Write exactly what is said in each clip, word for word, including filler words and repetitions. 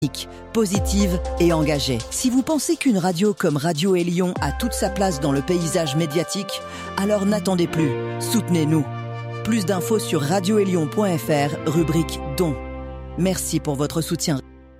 positive et engagée. Si vous pensez qu'une radio comme Radio Élion a toute sa place dans le paysage médiatique, alors n'attendez plus, soutenez-nous. Plus d'infos sur radio élion point f r, rubrique dons. Merci pour votre soutien.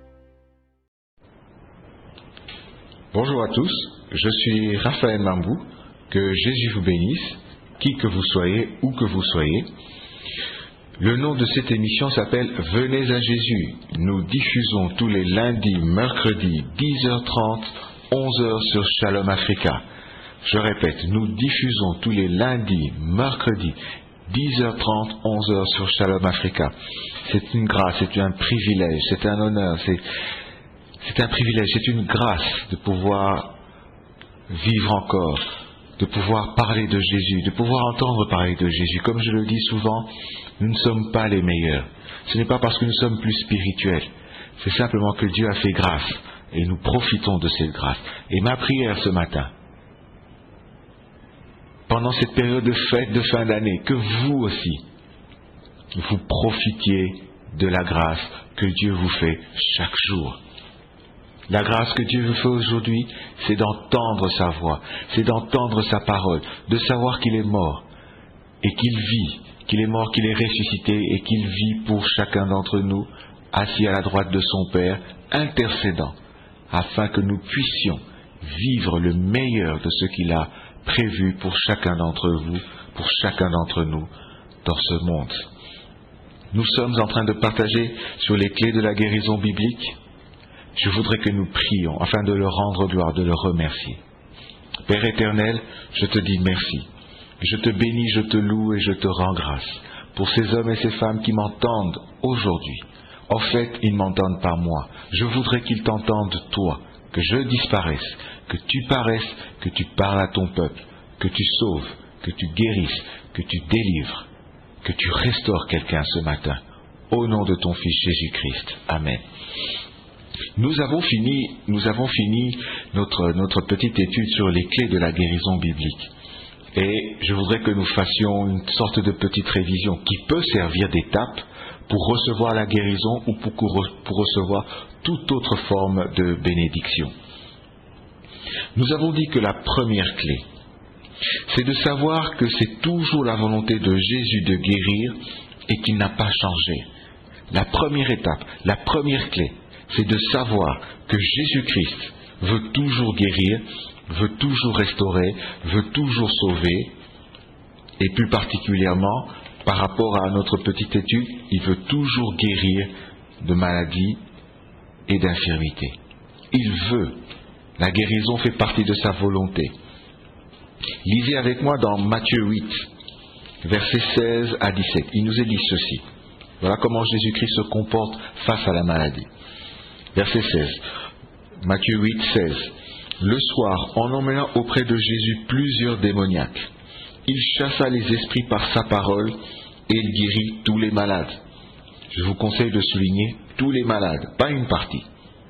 Bonjour à tous, je suis Raphaël Mambou, que Jésus vous bénisse, qui que vous soyez, où que vous soyez. Le nom de cette émission s'appelle Venez à Jésus. Nous diffusons tous les lundis, mercredis, dix heures trente, onze heures sur Shalom Africa. Je répète, nous diffusons tous les lundis, mercredis, dix heures trente, onze heures sur Shalom Africa. C'est une grâce, c'est un privilège, c'est un honneur, c'est, c'est un privilège, c'est une grâce de pouvoir vivre encore, de pouvoir parler de Jésus, de pouvoir entendre parler de Jésus. Comme je le dis souvent, nous ne sommes pas les meilleurs. Ce n'est pas parce que nous sommes plus spirituels. C'est simplement que Dieu a fait grâce et nous profitons de cette grâce. Et ma prière ce matin, pendant cette période de fête de fin d'année, que vous aussi, vous profitiez de la grâce que Dieu vous fait chaque jour. La grâce que Dieu vous fait aujourd'hui, c'est d'entendre sa voix, c'est d'entendre sa parole, de savoir qu'il est mort et qu'il vit, qu'il est mort, qu'il est ressuscité et qu'il vit pour chacun d'entre nous, assis à la droite de son Père, intercédant, afin que nous puissions vivre le meilleur de ce qu'il a prévu pour chacun d'entre vous, pour chacun d'entre nous, dans ce monde. Nous sommes en train de partager sur les clés de la guérison biblique. Je voudrais que nous prions afin de le rendre gloire, de le remercier. Père éternel, je te dis merci. Je te bénis, je te loue et je te rends grâce pour ces hommes et ces femmes qui m'entendent aujourd'hui. En fait, ils ne m'entendent pas moi. Je voudrais qu'ils t'entendent toi, que je disparaisse, que tu paraisses, que tu parles à ton peuple, que tu sauves, que tu guérisses, que tu délivres, que tu restaures quelqu'un ce matin. Au nom de ton Fils Jésus-Christ. Amen. Nous avons fini, nous avons fini notre, notre petite étude sur les clés de la guérison biblique. Et je voudrais que nous fassions une sorte de petite révision qui peut servir d'étape pour recevoir la guérison ou pour, pour recevoir toute autre forme de bénédiction. Nous avons dit que la première clé, c'est de savoir que c'est toujours la volonté de Jésus de guérir et qu'il n'a pas changé. La première étape, la première clé, c'est de savoir que Jésus-Christ veut toujours guérir, veut toujours restaurer, veut toujours sauver, et plus particulièrement, par rapport à notre petite étude, il veut toujours guérir de maladies et d'infirmités. Il veut. La guérison fait partie de sa volonté. Lisez avec moi dans Matthieu huit, versets seize à dix-sept. Il nous est dit ceci. Voilà comment Jésus-Christ se comporte face à la maladie. Verset seize. Matthieu huit, seize. Le soir, en emmenant auprès de Jésus plusieurs démoniaques, il chassa les esprits par sa parole et il guérit tous les malades. Je vous conseille de souligner tous les malades, pas une partie.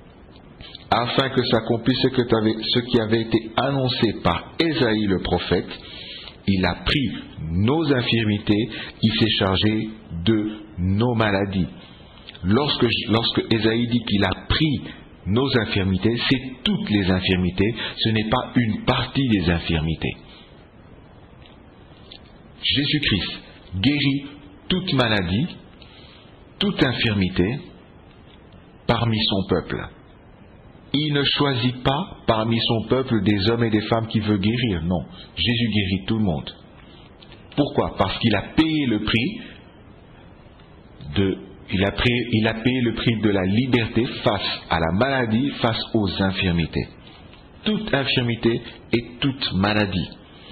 Afin que s'accomplisse ce, que ce qui avait été annoncé par Ésaïe le prophète, il a pris nos infirmités, il s'est chargé de nos maladies. Lorsque, lorsque Ésaïe dit qu'il a pris nos infirmités, c'est toutes les infirmités, ce n'est pas une partie des infirmités. Jésus-Christ guérit toute maladie, toute infirmité parmi son peuple. Il ne choisit pas parmi son peuple des hommes et des femmes qu'il veut guérir, non. Jésus guérit tout le monde. Pourquoi ? Parce qu'il a payé le prix de... Il a, pris, il a payé le prix de la liberté face à la maladie, face aux infirmités. Toute infirmité et toute maladie.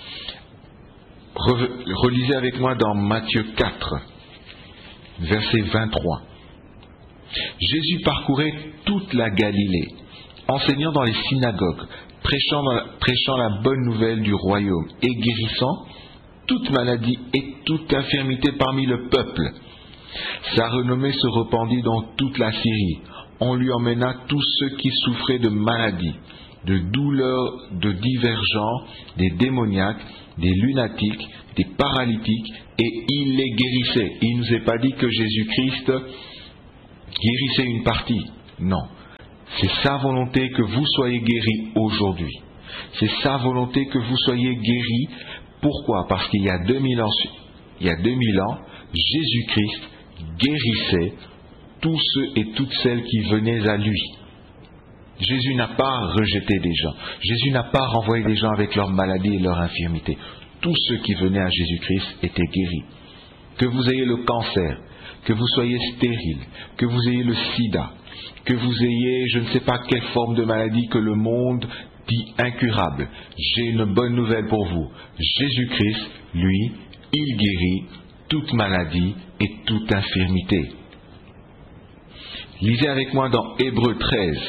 Re, relisez avec moi dans Matthieu quatre, verset vingt-trois. Jésus parcourait toute la Galilée, enseignant dans les synagogues, prêchant, dans la, prêchant la bonne nouvelle du royaume et guérissant toute maladie et toute infirmité parmi le peuple. Sa renommée se répandit dans toute la Syrie. On lui emmena tous ceux qui souffraient de maladies, de douleurs de divers genres, des démoniaques, des lunatiques, des paralytiques, et il les guérissait. Il ne nous est pas dit que Jésus-Christ guérissait une partie. Non. C'est sa volonté que vous soyez guéris aujourd'hui. C'est sa volonté que vous soyez guéris. Pourquoi? Parce qu'il y a deux mille ans, il y a deux mille ans, Jésus-Christ guérissait tous ceux et toutes celles qui venaient à lui. Jésus n'a pas rejeté des gens. Jésus n'a pas renvoyé des gens avec leurs maladies et leurs infirmités. Tous ceux qui venaient à Jésus-Christ étaient guéris. Que vous ayez le cancer, que vous soyez stérile, que vous ayez le sida, que vous ayez je ne sais pas quelle forme de maladie que le monde dit incurable. J'ai une bonne nouvelle pour vous. Jésus-Christ, lui, il guérit toute maladie et toute infirmité. Lisez avec moi dans Hébreux treize,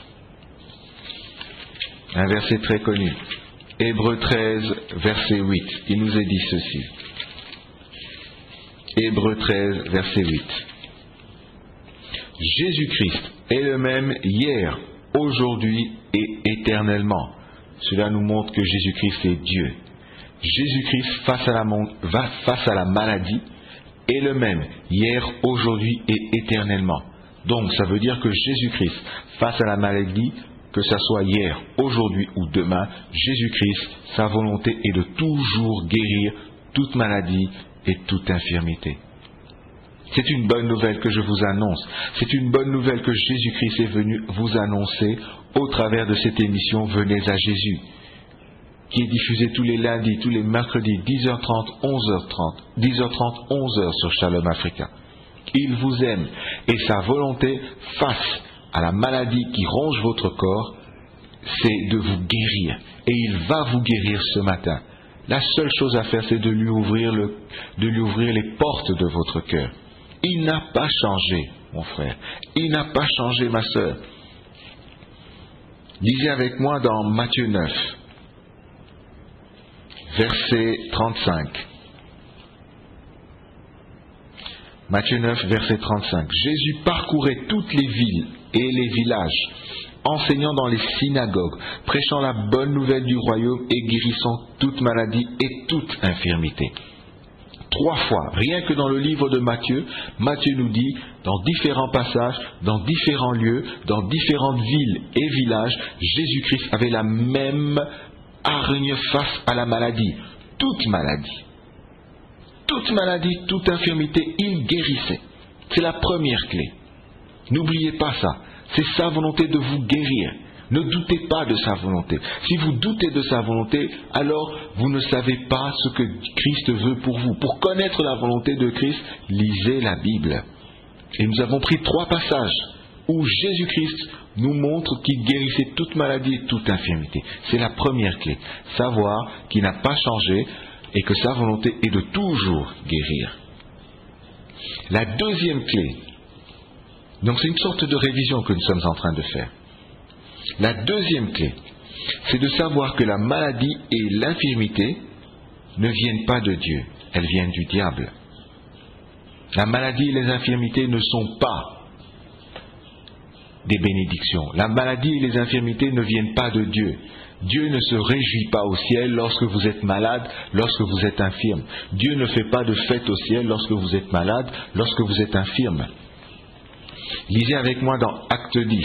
un verset très connu. Hébreux treize, verset huit. Il nous est dit ceci. Hébreux treize, verset huit. Jésus-Christ est le même hier, aujourd'hui et éternellement. Cela nous montre que Jésus-Christ est Dieu. Jésus-Christ face à la, va face à la maladie est le même hier, aujourd'hui et éternellement. Donc ça veut dire que Jésus-Christ face à la maladie, que ce soit hier, aujourd'hui ou demain, Jésus-Christ, sa volonté est de toujours guérir toute maladie et toute infirmité. C'est une bonne nouvelle que je vous annonce. C'est une bonne nouvelle que Jésus-Christ est venu vous annoncer au travers de cette émission Venez à Jésus, qui est diffusée tous les lundis, tous les mercredis, dix heures trente, onze heures trente, dix heures trente, onze heures sur Shalom Africa. Il vous aime et sa volonté face à la maladie qui ronge votre corps, c'est de vous guérir. Et il va vous guérir ce matin. La seule chose à faire, c'est de lui ouvrir, le, de lui ouvrir les portes de votre cœur. Il n'a pas changé, mon frère. Il n'a pas changé, ma sœur. Lisez avec moi dans Matthieu neuf, verset trente-cinq. Matthieu neuf, verset trente-cinq. Jésus parcourait toutes les villes et les villages, enseignant dans les synagogues, prêchant la bonne nouvelle du royaume et guérissant toute maladie et toute infirmité. Trois fois, rien que dans le livre de Matthieu, Matthieu nous dit, dans différents passages, dans différents lieux, dans différentes villes et villages, Jésus-Christ avait la même hargne face à la maladie, toute maladie. Toute maladie, toute infirmité, il guérissait. C'est la première clé. N'oubliez pas ça. C'est sa volonté de vous guérir. Ne doutez pas de sa volonté. Si vous doutez de sa volonté, alors vous ne savez pas ce que Christ veut pour vous. Pour connaître la volonté de Christ, lisez la Bible. Et nous avons pris trois passages où Jésus-Christ nous montre qu'il guérissait toute maladie et toute infirmité. C'est la première clé. Savoir qu'il n'a pas changé et que sa volonté est de toujours guérir. La deuxième clé, donc c'est une sorte de révision que nous sommes en train de faire. La deuxième clé, c'est de savoir que la maladie et l'infirmité ne viennent pas de Dieu, elles viennent du diable. La maladie et les infirmités ne sont pas des bénédictions. La maladie et les infirmités ne viennent pas de Dieu. Dieu ne se réjouit pas au ciel lorsque vous êtes malade, lorsque vous êtes infirme. Dieu ne fait pas de fête au ciel lorsque vous êtes malade, lorsque vous êtes infirme. Lisez avec moi dans Acte dix,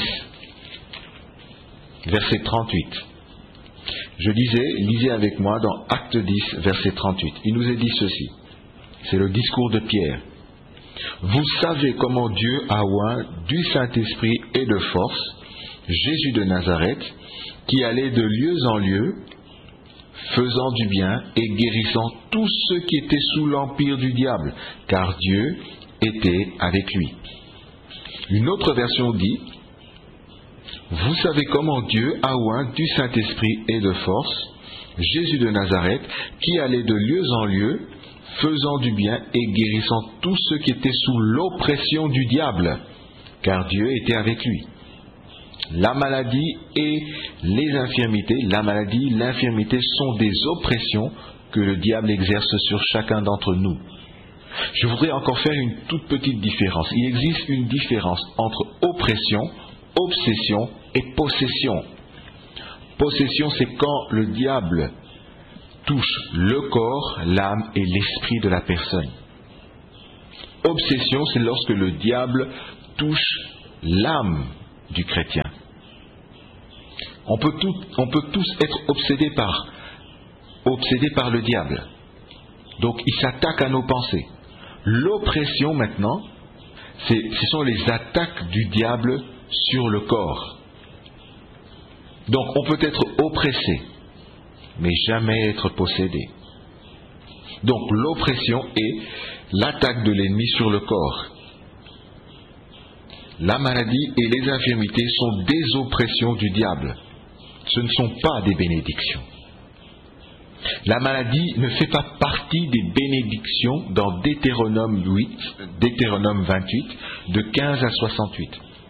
verset trente-huit. Je disais, lisez avec moi dans Acte dix, verset trente-huit. Il nous est dit ceci. C'est le discours de Pierre. Vous savez comment Dieu a oint du Saint-Esprit et de force Jésus de Nazareth, qui allait de lieu en lieu, faisant du bien et guérissant tous ceux qui étaient sous l'empire du diable, car Dieu était avec lui. Une autre version dit, vous savez comment Dieu a oint du Saint-Esprit et de force Jésus de Nazareth, qui allait de lieu en lieu, faisant du bien et guérissant tous ceux qui étaient sous l'oppression du diable, car Dieu était avec lui. La maladie et les infirmités, la maladie, l'infirmité sont des oppressions que le diable exerce sur chacun d'entre nous. Je voudrais encore faire une toute petite différence. Il existe une différence entre oppression, obsession et possession. Possession, c'est quand le diable touche le corps, l'âme et l'esprit de la personne. Obsession, c'est lorsque le diable touche l'âme du chrétien. On peut, tout, on peut tous être obsédés par, obsédés par le diable. Donc il s'attaque à nos pensées. L'oppression maintenant, c'est, ce sont les attaques du diable sur le corps. Donc on peut être oppressé, mais jamais être possédé. Donc l'oppression est l'attaque de l'ennemi sur le corps. La maladie et les infirmités sont des oppressions du diable. Ce ne sont pas des bénédictions. La maladie ne fait pas partie des bénédictions dans Deutéronome huit, Deutéronome vingt-huit, de quinze à soixante-huit.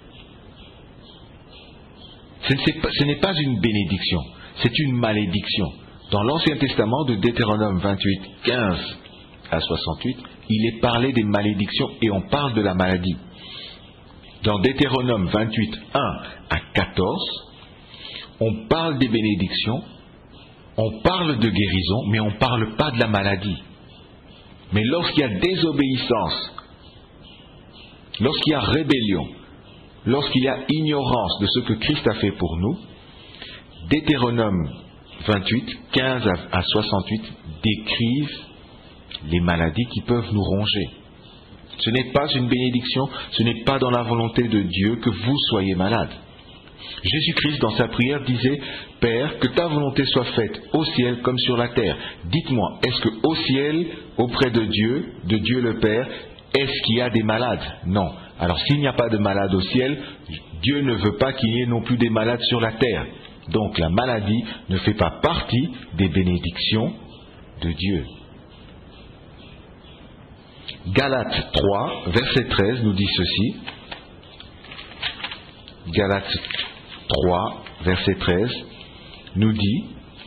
Ce n'est pas une bénédiction, c'est une malédiction. Dans l'Ancien Testament de Deutéronome vingt-huit, quinze à soixante-huit, il est parlé des malédictions et on parle de la maladie. Dans Deutéronome vingt-huit, un à quatorze, on parle des bénédictions, on parle de guérison, mais on ne parle pas de la maladie. Mais lorsqu'il y a désobéissance, lorsqu'il y a rébellion, lorsqu'il y a ignorance de ce que Christ a fait pour nous, Deutéronome vingt-huit, quinze à soixante-huit décrivent les maladies qui peuvent nous ronger. Ce n'est pas une bénédiction, ce n'est pas dans la volonté de Dieu que vous soyez malade. Jésus-Christ, dans sa prière, disait « Père, que ta volonté soit faite au ciel comme sur la terre. Dites-moi, est-ce qu'au ciel, auprès de Dieu, de Dieu le Père, est-ce qu'il y a des malades ? Non. Alors s'il n'y a pas de malades au ciel, Dieu ne veut pas qu'il y ait non plus des malades sur la terre. Donc la maladie ne fait pas partie des bénédictions de Dieu. » Galates trois, verset treize nous dit ceci. Galates trois, verset treize nous dit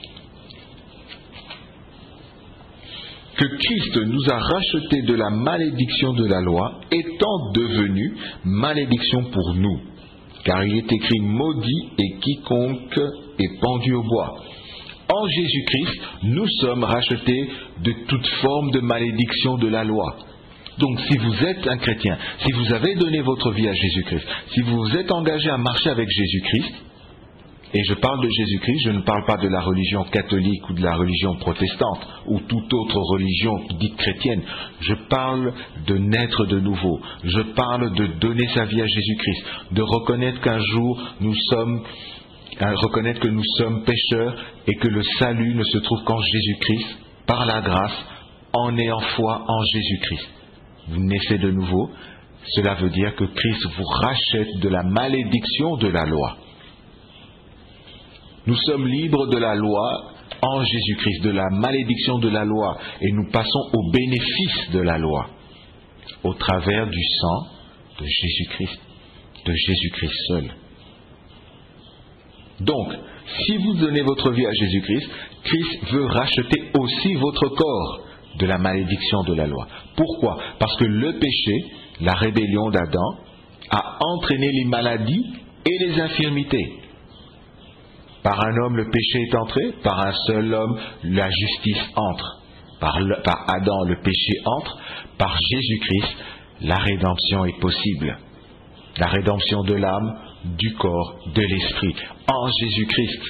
que Christ nous a rachetés de la malédiction de la loi, étant devenu malédiction pour nous. Car il est écrit « Maudit est quiconque est pendu au bois ». En Jésus-Christ, nous sommes rachetés de toute forme de malédiction de la loi. Donc si vous êtes un chrétien, si vous avez donné votre vie à Jésus-Christ, si vous vous êtes engagé à marcher avec Jésus-Christ, et je parle de Jésus-Christ, je ne parle pas de la religion catholique ou de la religion protestante ou toute autre religion dite chrétienne, je parle de naître de nouveau, je parle de donner sa vie à Jésus-Christ, de reconnaître qu'un jour nous sommes, reconnaître que nous sommes pécheurs et que le salut ne se trouve qu'en Jésus-Christ, par la grâce, en ayant foi en Jésus-Christ. Vous naissez de nouveau, cela veut dire que Christ vous rachète de la malédiction de la loi. Nous sommes libres de la loi en Jésus-Christ, de la malédiction de la loi, et nous passons au bénéfice de la loi, au travers du sang de Jésus-Christ, de Jésus-Christ seul. Donc, si vous donnez votre vie à Jésus-Christ, Christ veut racheter aussi votre corps de la malédiction de la loi. Pourquoi ? Parce que le péché, la rébellion d'Adam, a entraîné les maladies et les infirmités. Par un homme, le péché est entré, par un seul homme, la justice entre. Par, le, par Adam, le péché entre, par Jésus-Christ, la rédemption est possible. La rédemption de l'âme, du corps, de l'esprit, en Jésus-Christ.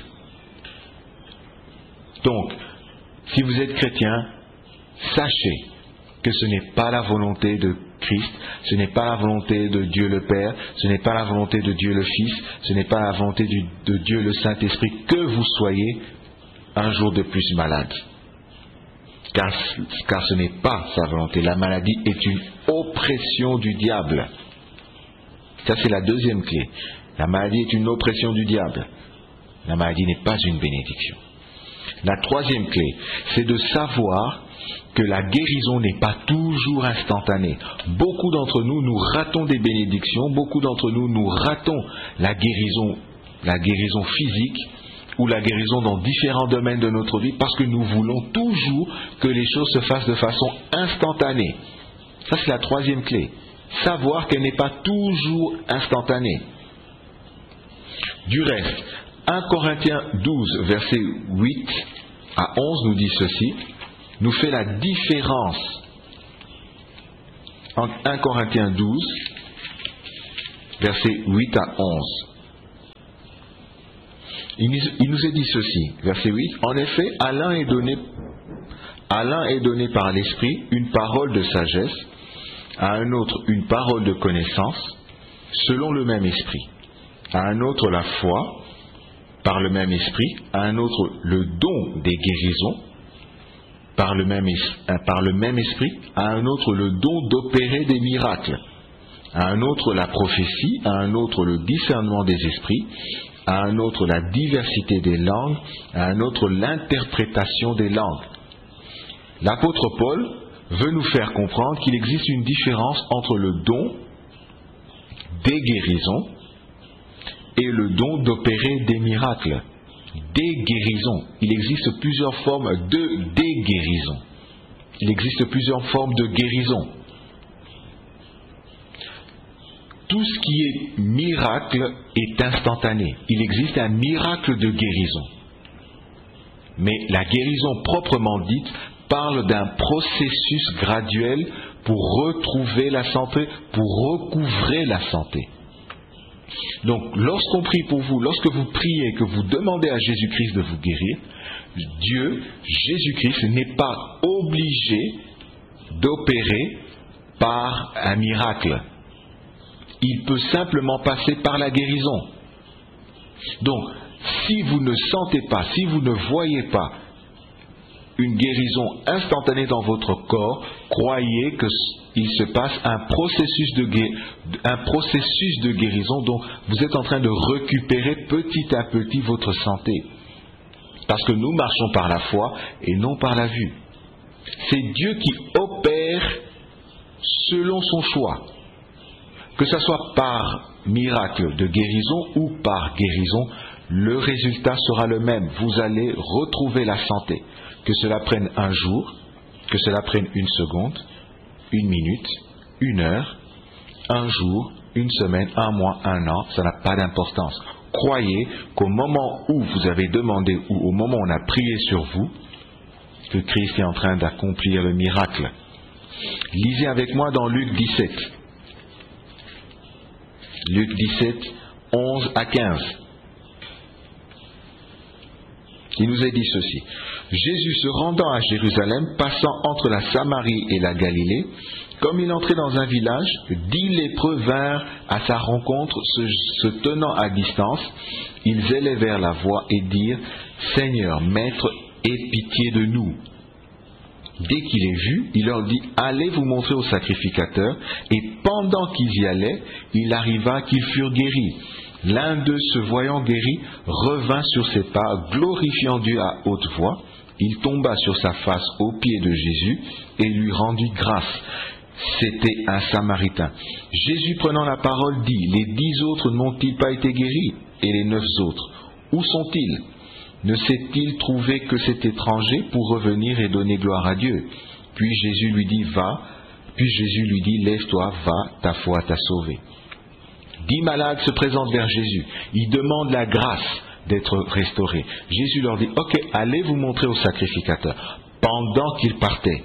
Donc, si vous êtes chrétien, sachez que ce n'est pas la volonté de Christ, ce n'est pas la volonté de Dieu le Père, ce n'est pas la volonté de Dieu le Fils, ce n'est pas la volonté du, de Dieu le Saint-Esprit que vous soyez un jour de plus malade. Car, car ce n'est pas sa volonté. La maladie est une oppression du diable. Ça, c'est la deuxième clé. La maladie est une oppression du diable. La maladie n'est pas une bénédiction. La troisième clé, c'est de savoir que la guérison n'est pas toujours instantanée. Beaucoup d'entre nous, nous ratons des bénédictions, beaucoup d'entre nous, nous ratons la guérison, la guérison physique ou la guérison dans différents domaines de notre vie parce que nous voulons toujours que les choses se fassent de façon instantanée. Ça, c'est la troisième clé. Savoir qu'elle n'est pas toujours instantanée. Du reste, un Corinthiens douze, versets huit à onze nous dit ceci, nous fait la différence entre un Corinthiens douze, versets huit à onze. Il nous, il nous est dit ceci, verset huit, « En effet, à l'un est donné, à l'un est donné par l'Esprit une parole de sagesse, à un autre une parole de connaissance, selon le même Esprit, à un autre la foi, par le même Esprit, à un autre le don des guérisons, par le même, par le même Esprit, à un autre le don d'opérer des miracles, à un autre la prophétie, à un autre le discernement des esprits, à un autre la diversité des langues, à un autre l'interprétation des langues. » L'apôtre Paul veut nous faire comprendre qu'il existe une différence entre le don des guérisons et le don d'opérer des miracles. Des guérisons. Il existe plusieurs formes de des guérisons. Il existe plusieurs formes de guérison. Tout ce qui est miracle est instantané. Il existe un miracle de guérison. Mais la guérison proprement dite parle d'un processus graduel pour retrouver la santé, pour recouvrer la santé. Donc, lorsqu'on prie pour vous, lorsque vous priez, que vous demandez à Jésus-Christ de vous guérir, Dieu, Jésus-Christ, n'est pas obligé d'opérer par un miracle. Il peut simplement passer par la guérison. Donc, si vous ne sentez pas, si vous ne voyez pas une guérison instantanée dans votre corps, croyez qu'il se passe un processus de, gué... un processus de guérison dont vous êtes en train de récupérer petit à petit votre santé. Parce que nous marchons par la foi et non par la vue. C'est Dieu qui opère selon son choix. Que ce soit par miracle de guérison ou par guérison, le résultat sera le même. Vous allez retrouver la santé. Que cela prenne un jour, que cela prenne une seconde, une minute, une heure, un jour, une semaine, un mois, un an, ça n'a pas d'importance. Croyez qu'au moment où vous avez demandé, ou au moment où on a prié sur vous, que Christ est en train d'accomplir le miracle. Lisez avec moi dans Luc dix-sept. Luc dix-sept, onze à quinze. Il nous est dit ceci. Jésus se rendant à Jérusalem, passant entre la Samarie et la Galilée, comme il entrait dans un village, dix lépreux vinrent à sa rencontre, se, se tenant à distance. Ils élevèrent la voix et dirent, « Seigneur, Maître, aie pitié de nous. » Dès qu'il les vit, il leur dit, « Allez vous montrer au sacrificateur. » Et pendant qu'ils y allaient, il arriva qu'ils furent guéris. L'un d'eux, se voyant guéri, revint sur ses pas, glorifiant Dieu à haute voix. Il tomba sur sa face aux pieds de Jésus et lui rendit grâce. C'était un Samaritain. Jésus, prenant la parole, dit, « Les dix autres n'ont-ils pas été guéris? Et les neuf autres, où sont-ils? Ne s'est-il trouvé que cet étranger pour revenir et donner gloire à Dieu? » Puis Jésus lui dit, « Va. » Puis Jésus lui dit, « Lève-toi, va, ta foi t'a sauvé. » Dix malades se présentent vers Jésus. Ils demandent la grâce d'être restaurés. Jésus leur dit, « Ok, allez vous montrer au sacrificateur. » Pendant qu'ils partaient,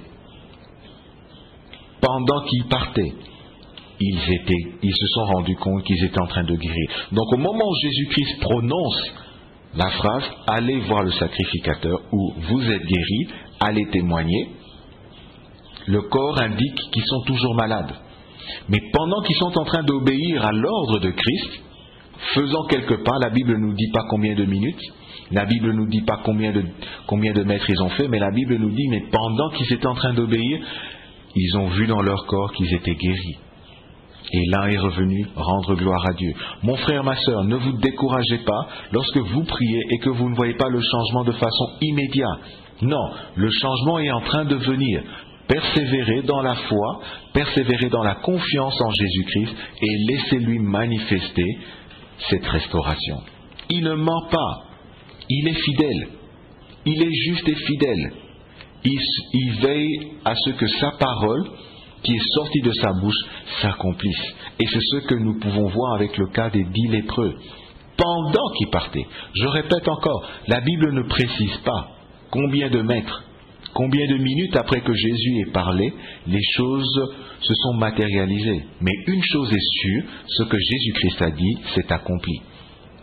pendant qu'ils partaient, ils, étaient, ils se sont rendus compte qu'ils étaient en train de guérir. Donc au moment où Jésus-Christ prononce la phrase, « Allez voir le sacrificateur » ou « Vous êtes guéris, allez témoigner », le corps indique qu'ils sont toujours malades. Mais pendant qu'ils sont en train d'obéir à l'ordre de Christ, faisant quelques pas, la Bible ne nous dit pas combien de minutes, la Bible ne nous dit pas combien de, combien de mètres ils ont fait, mais la Bible nous dit, mais pendant qu'ils étaient en train d'obéir, ils ont vu dans leur corps qu'ils étaient guéris. Et l'un est revenu rendre gloire à Dieu. Mon frère, ma sœur, ne vous découragez pas lorsque vous priez et que vous ne voyez pas le changement de façon immédiate. Non, le changement est en train de venir. Persévérez dans la foi, persévérez dans la confiance en Jésus-Christ et laissez-lui manifester cette restauration. Il ne ment pas, il est fidèle, il est juste et fidèle. Il, il veille à ce que sa parole, qui est sortie de sa bouche, s'accomplisse. Et c'est ce que nous pouvons voir avec le cas des dix lépreux. Pendant qu'ils partaient, je répète encore, la Bible ne précise pas combien de mètres, combien de minutes après que Jésus ait parlé, les choses se sont matérialisées. Mais une chose est sûre, ce que Jésus-Christ a dit, c'est accompli.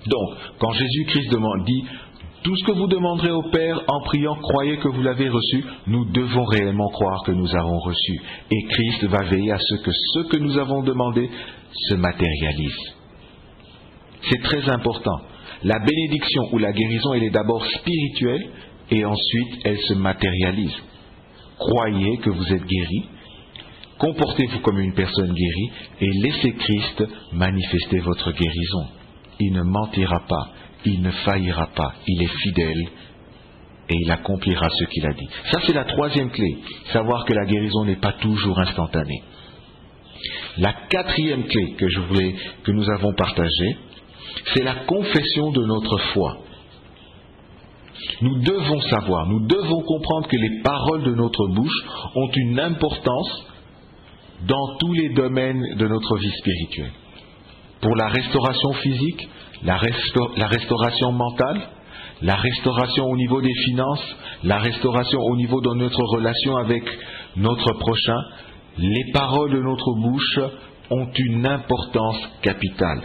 Donc, quand Jésus-Christ demande, dit, tout ce que vous demanderez au Père en priant, croyez que vous l'avez reçu, nous devons réellement croire que nous avons reçu. Et Christ va veiller à ce que ce que nous avons demandé se matérialise. C'est très important. La bénédiction ou la guérison, elle est d'abord spirituelle et ensuite elle se matérialise. Croyez que vous êtes guéri, comportez-vous comme une personne guérie et laissez Christ manifester votre guérison. Il ne mentira pas, il ne faillira pas, il est fidèle et il accomplira ce qu'il a dit. Ça, c'est la troisième clé, savoir que la guérison n'est pas toujours instantanée. La quatrième clé que je voulais, que nous avons partagée, c'est la confession de notre foi. Nous devons savoir, nous devons comprendre que les paroles de notre bouche ont une importance dans tous les domaines de notre vie spirituelle. Pour la restauration physique, la, resta- la restauration mentale, la restauration au niveau des finances, la restauration au niveau de notre relation avec notre prochain, les paroles de notre bouche ont une importance capitale.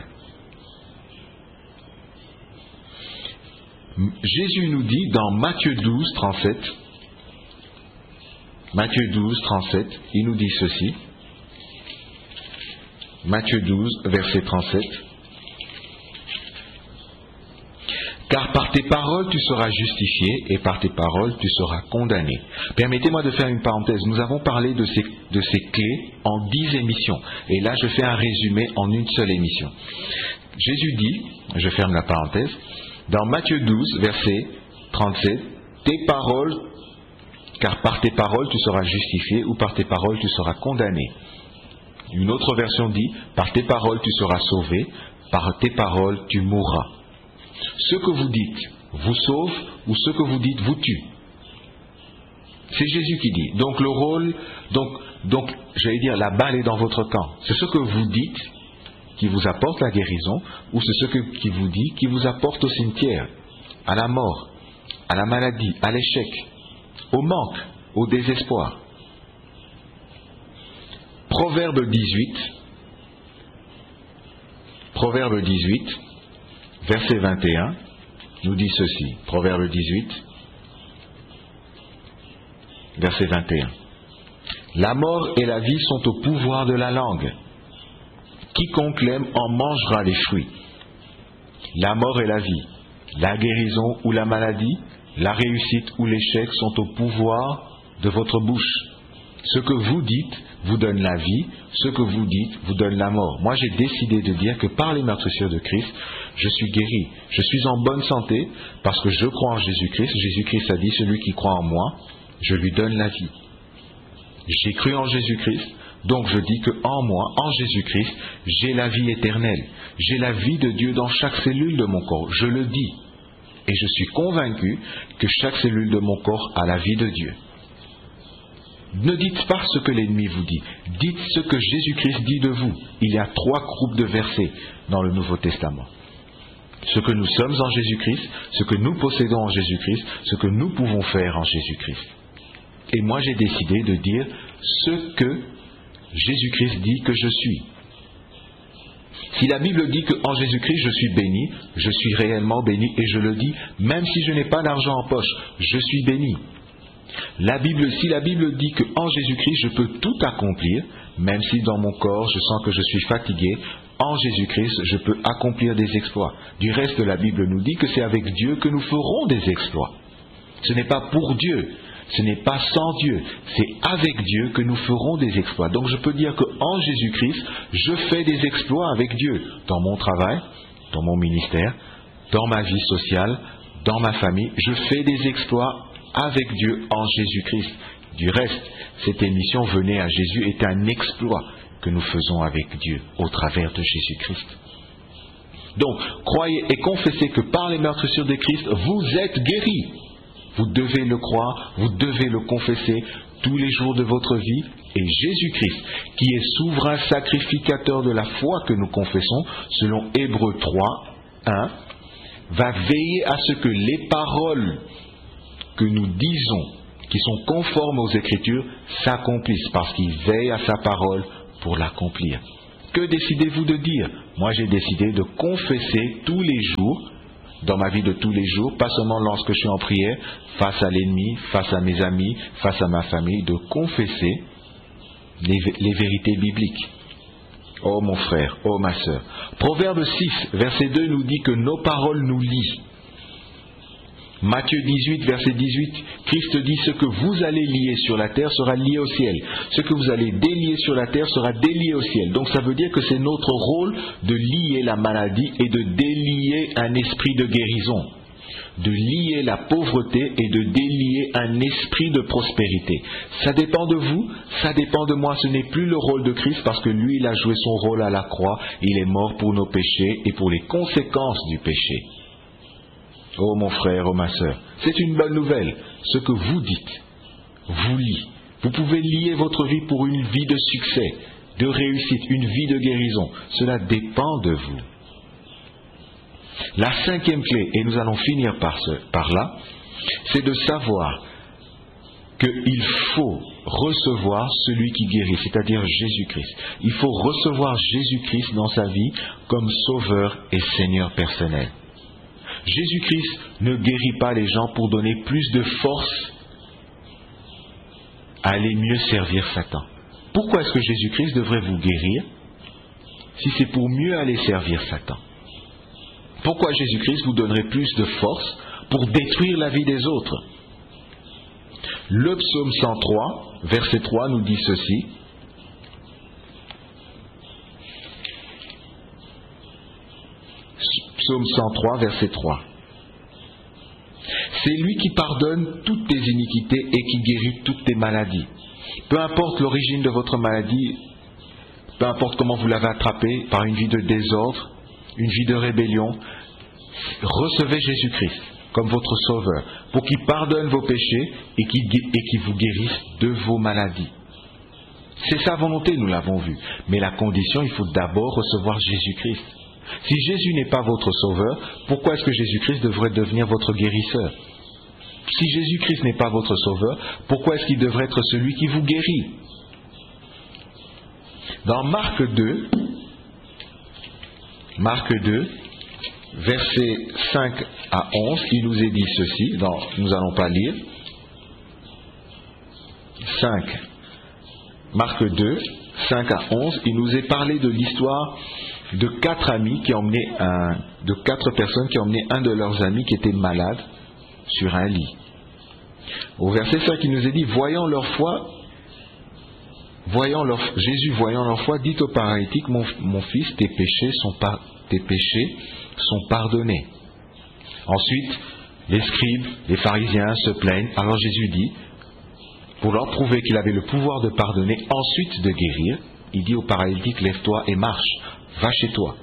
Jésus nous dit dans Matthieu douze, trente-sept, Matthieu douze, trente-sept, il nous dit ceci, Matthieu douze, verset trente-sept, car par tes paroles tu seras justifié et par tes paroles tu seras condamné. Permettez-moi de faire une parenthèse. Nous avons parlé de ces, de ces clés en dix émissions. Et là, je fais un résumé en une seule émission. Jésus dit, je ferme la parenthèse, dans Matthieu douze, verset trente-sept, tes paroles, car par tes paroles tu seras justifié ou par tes paroles tu seras condamné. Une autre version dit, par tes paroles tu seras sauvé, par tes paroles tu mourras. Ce que vous dites vous sauve ou ce que vous dites vous tue. C'est Jésus qui dit. Donc le rôle, donc, donc j'allais dire, la balle est dans votre camp. C'est ce que vous dites qui vous apporte la guérison ou c'est ce que, qui vous dit qui vous apporte au cimetière, à la mort, à la maladie, à l'échec, au manque, au désespoir. Proverbe dix-huit, Proverbe dix-huit, verset vingt et un, nous dit ceci. Proverbe dix-huit, verset vingt et un. La mort et la vie sont au pouvoir de la langue. Quiconque l'aime en mangera les fruits. La mort et la vie, la guérison ou la maladie, la réussite ou l'échec sont au pouvoir de votre bouche. Ce que vous dites vous donne la vie, ce que vous dites vous donne la mort. Moi, j'ai décidé de dire que par les meurtrissures de Christ, je suis guéri. Je suis en bonne santé parce que je crois en Jésus-Christ. Jésus-Christ a dit, celui qui croit en moi, je lui donne la vie. J'ai cru en Jésus-Christ, donc je dis que en moi, en Jésus-Christ, j'ai la vie éternelle. J'ai la vie de Dieu dans chaque cellule de mon corps. Je le dis. Et je suis convaincu que chaque cellule de mon corps a la vie de Dieu. Ne dites pas ce que l'ennemi vous dit. Dites ce que Jésus-Christ dit de vous. Il y a trois groupes de versets dans le Nouveau Testament. Ce que nous sommes en Jésus-Christ, ce que nous possédons en Jésus-Christ, ce que nous pouvons faire en Jésus-Christ. Et moi, j'ai décidé de dire ce que Jésus-Christ dit que je suis. Si la Bible dit qu'en Jésus-Christ je suis béni, je suis réellement béni et je le dis, même si je n'ai pas d'argent en poche, je suis béni. La Bible, si la Bible dit qu'en Jésus-Christ je peux tout accomplir, même si dans mon corps je sens que je suis fatigué, en Jésus-Christ je peux accomplir des exploits. Du reste, la Bible nous dit que c'est avec Dieu que nous ferons des exploits. Ce n'est pas pour Dieu, ce n'est pas sans Dieu, c'est avec Dieu que nous ferons des exploits. Donc je peux dire qu'en Jésus-Christ, je fais des exploits avec Dieu, dans mon travail, dans mon ministère, dans ma vie sociale, dans ma famille, je fais des exploits avec Dieu en Jésus-Christ. Du reste, cette émission Venez à Jésus est un exploit que nous faisons avec Dieu au travers de Jésus-Christ. Donc, croyez et confessez que par les meurtrissures de Christ, vous êtes guéris. Vous devez le croire, vous devez le confesser tous les jours de votre vie. Et Jésus-Christ, qui est souverain sacrificateur de la foi que nous confessons, selon Hébreux trois, un, va veiller à ce que les paroles que nous disons, qui sont conformes aux Écritures, s'accomplissent, parce qu'il veille à sa parole pour l'accomplir. Que décidez-vous de dire? Moi, j'ai décidé de confesser tous les jours, dans ma vie de tous les jours, pas seulement lorsque je suis en prière, face à l'ennemi, face à mes amis, face à ma famille, de confesser les, les vérités bibliques. Oh mon frère, oh ma sœur. Proverbe six, verset deux nous dit que nos paroles nous lient. Matthieu dix-huit, verset dix-huit, Christ dit: ce que vous allez lier sur la terre sera lié au ciel. Ce que vous allez délier sur la terre sera délié au ciel. Donc ça veut dire que c'est notre rôle de lier la maladie et de délier un esprit de guérison. De lier la pauvreté et de délier un esprit de prospérité. Ça dépend de vous, ça dépend de moi. Ce n'est plus le rôle de Christ parce que lui, il a joué son rôle à la croix. Il est mort pour nos péchés et pour les conséquences du péché. Oh mon frère, oh ma sœur, c'est une bonne nouvelle. Ce que vous dites, vous lie. Vous pouvez lier votre vie pour une vie de succès, de réussite, une vie de guérison. Cela dépend de vous. La cinquième clé, et nous allons finir par, ce, par là, c'est de savoir qu'il faut recevoir celui qui guérit, c'est-à-dire Jésus-Christ. Il faut recevoir Jésus-Christ dans sa vie comme Sauveur et Seigneur personnel. Jésus-Christ ne guérit pas les gens pour donner plus de force à aller mieux servir Satan. Pourquoi est-ce que Jésus-Christ devrait vous guérir si c'est pour mieux aller servir Satan? Pourquoi Jésus-Christ vous donnerait plus de force pour détruire la vie des autres? Le psaume cent trois, verset trois nous dit ceci. Psaume cent trois, verset trois. C'est lui qui pardonne toutes tes iniquités et qui guérit toutes tes maladies. Peu importe l'origine de votre maladie, peu importe comment vous l'avez attrapée, par une vie de désordre, une vie de rébellion, recevez Jésus-Christ comme votre Sauveur, pour qu'il pardonne vos péchés et qu'il et qu'il vous guérisse de vos maladies. C'est sa volonté, nous l'avons vu. Mais la condition, il faut d'abord recevoir Jésus-Christ. Si Jésus n'est pas votre Sauveur, pourquoi est-ce que Jésus-Christ devrait devenir votre guérisseur? Si Jésus-Christ n'est pas votre Sauveur, pourquoi est-ce qu'il devrait être celui qui vous guérit? Dans Marc deux, Marc deux, versets cinq à onze, il nous est dit ceci, dans, nous n'allons pas lire. cinq, Marc deux, cinq à onze, il nous est parlé de l'histoire de quatre amis qui ont emmené un, de quatre personnes qui ont emmené un de leurs amis qui était malade sur un lit. Au verset cinq, il nous est dit: voyant leur foi, voyant leur, Jésus voyant leur foi, dit au paralytique: mon, mon fils, tes péchés sont par, tes péchés sont pardonnés. Ensuite, les scribes, les pharisiens se plaignent. Alors Jésus dit, pour leur prouver qu'il avait le pouvoir de pardonner, ensuite de guérir, il dit au paralytique: lève-toi et marche, va chez toi.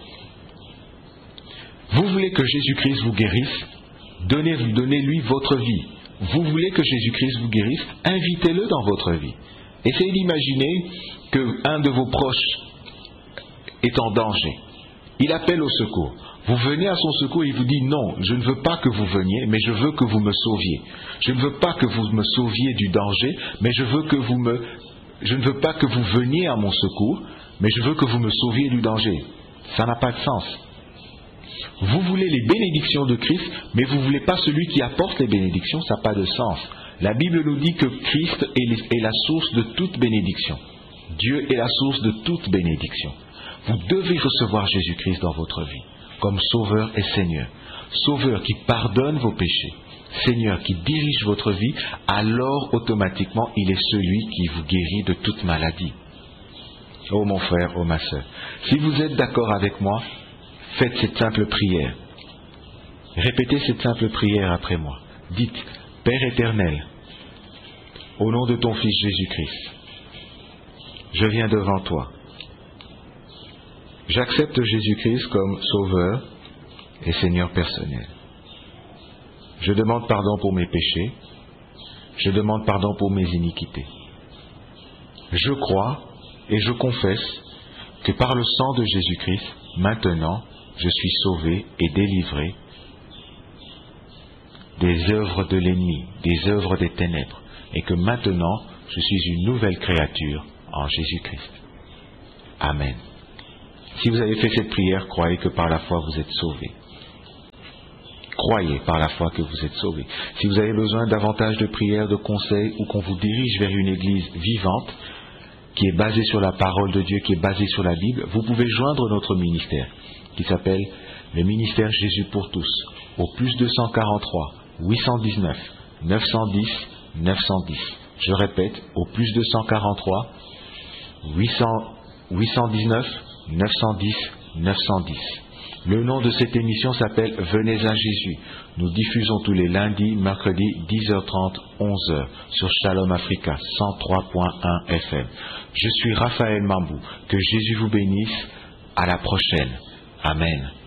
Vous voulez que Jésus-Christ vous guérisse? Donnez, donnez-lui votre vie. Vous voulez que Jésus-Christ vous guérisse? Invitez-le dans votre vie. Essayez d'imaginer qu'un de vos proches est en danger. Il appelle au secours. Vous venez à son secours et il vous dit: non, je ne veux pas que vous veniez, mais je veux que vous me sauviez. Je ne veux pas que vous me sauviez du danger, mais je veux que vous me... Je ne veux pas que vous veniez à mon secours, mais je veux que vous me sauviez du danger. Ça n'a pas de sens. Vous voulez les bénédictions de Christ, mais vous ne voulez pas celui qui apporte les bénédictions, ça n'a pas de sens. La Bible nous dit que Christ est la source de toute bénédiction. Dieu est la source de toute bénédiction. Vous devez recevoir Jésus-Christ dans votre vie, comme Sauveur et Seigneur. Sauveur qui pardonne vos péchés, Seigneur qui dirige votre vie, alors automatiquement il est celui qui vous guérit de toute maladie. Oh mon frère, oh ma sœur, si vous êtes d'accord avec moi, faites cette simple prière. Répétez cette simple prière après moi. Dites: Père éternel, au nom de ton Fils Jésus-Christ, je viens devant toi. J'accepte Jésus-Christ comme Sauveur et Seigneur personnel. Je demande pardon pour mes péchés. Je demande pardon pour mes iniquités. Je crois et je confesse que par le sang de Jésus-Christ, maintenant, je suis sauvé et délivré des œuvres de l'ennemi, des œuvres des ténèbres, et que maintenant, je suis une nouvelle créature en Jésus-Christ. Amen. Si vous avez fait cette prière, croyez que par la foi vous êtes sauvés. Croyez par la foi que vous êtes sauvés. Si vous avez besoin davantage de prières, de conseils, ou qu'on vous dirige vers une église vivante, qui est basée sur la parole de Dieu, qui est basée sur la Bible, vous pouvez joindre notre ministère, qui s'appelle le ministère Jésus pour tous, au plus deux cent quarante-trois, huit cent dix-neuf, neuf cent dix, neuf cent dix. Je répète, au plus deux cent quarante-trois, huit cent dix-neuf, neuf cent dix, neuf cent dix. Le nom de cette émission s'appelle Venez à Jésus. Nous diffusons tous les lundis, mercredis, dix heures trente, onze heures sur Shalom Africa cent trois point un F M. Je suis Raphaël Mambou. Que Jésus vous bénisse. À la prochaine. Amen.